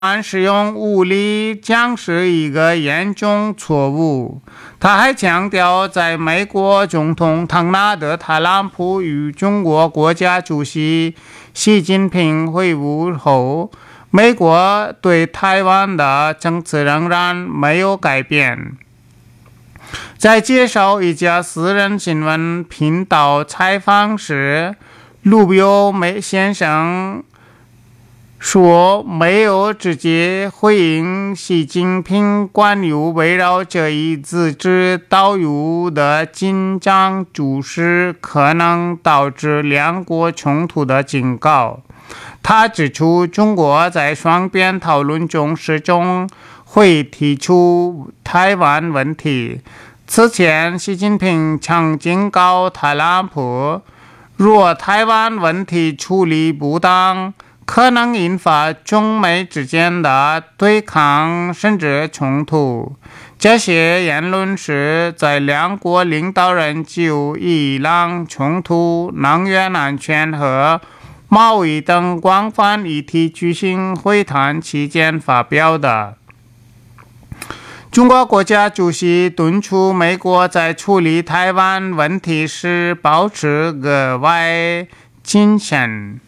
使用武力将是一个严重错误。他还强调，在美国总统唐纳德·特朗普与中国国家主席习近平会晤后，美国对台湾的政策仍然没有改变。在接受一家私人新闻频道采访时，卢比欧先生说没有直接回应习近平关于围绕这一自治岛屿的紧张局势可能导致两国冲突的警告。他指出，中国在双边讨论中始终会提出台湾问题。此前，习近平曾警告特朗普，若台湾问题处理不当，可能引发中美之间的对抗甚至冲突。这些言论是在两国领导人就伊朗冲突、能源安全和贸易等广泛议题举行会谈期间发表的。中国国家主席敦促美国在处理台湾问题时保持格外谨慎。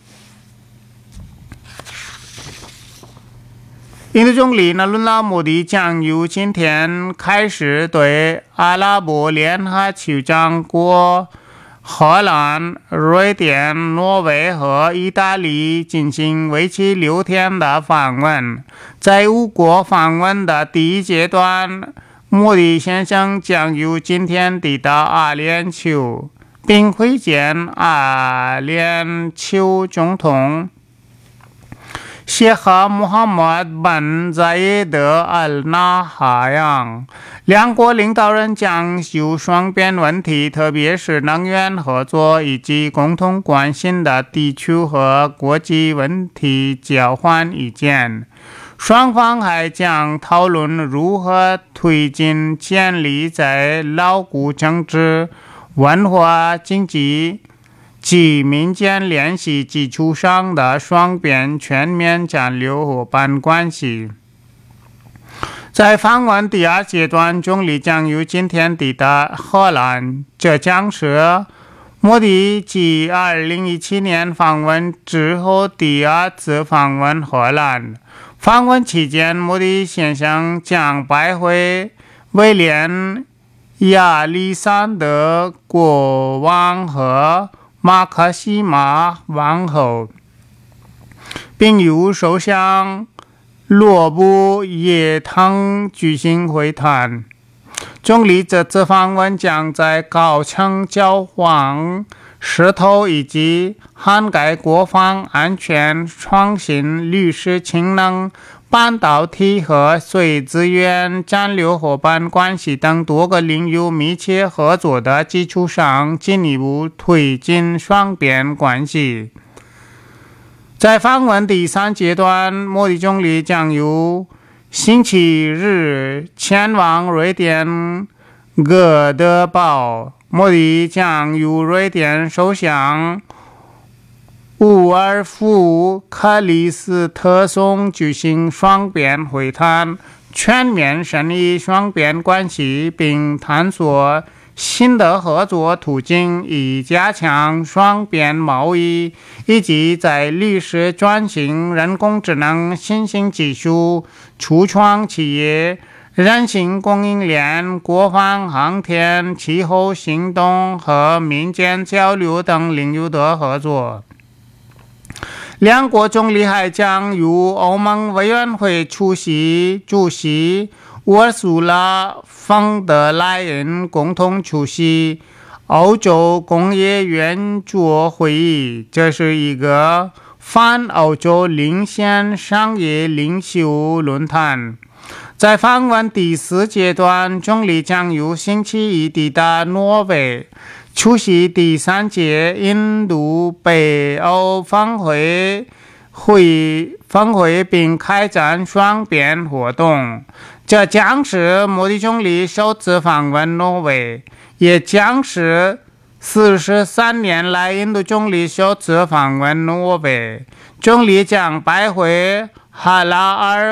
印度总理纳伦拉·莫迪将于今天开始对阿拉伯联合酋长国荷兰、瑞典、挪威和意大利进行为期6天的访问。在5国访问的第一阶段，莫迪先生将于今天抵达阿联酋，并会见阿联酋总统谢赫穆罕默德·本·扎耶德·尔纳哈扬。两国领导人将就双边问题，特别是能源合作以及共同关心的地区和国际问题交换意见。双方还将讨论如何推进建立在牢固政治、文化、经济及民间联系基础上的双边全面战略伙伴关系。在访问第2阶段，总理将于今天抵达荷兰，这将是莫迪继2017年访问之后第2次访问荷兰。访问期间，莫迪先生将拜会威廉亚历山德国王和马克西玛王后，并与首相罗布耶汤举行会谈。总理这次访问将在高层交换、石头以及涵盖国防安全、创新、律师氢能、半导体和水资源战略伙伴关系等多个领域密切合作的基础上，进一步推进双边关系。在访问第3阶段，莫迪总理将于星期日前往瑞典哥德堡。莫迪将与瑞典首相乌尔夫克里斯特松举行双边会谈，全面审议双边关系，并探索新的合作途径，以加强双边贸易，以及在绿色转型、人工智能、新兴技术、初创企业、人性供应链、国防航天、气候行动和民间交流等领域的合作。两国总理还将与欧盟委员会主席乌尔苏拉·冯德莱恩共同出席欧洲工业圆桌会议，这是一个泛欧洲领先商业领袖论坛。在访问第4阶段，总理将于星期一抵达挪威，出席第3届印度北欧峰会并开展双边活动。这将是莫迪总理首次访问挪威，也将是43年来印度总理首次访问挪威。总理将拜会哈拉尔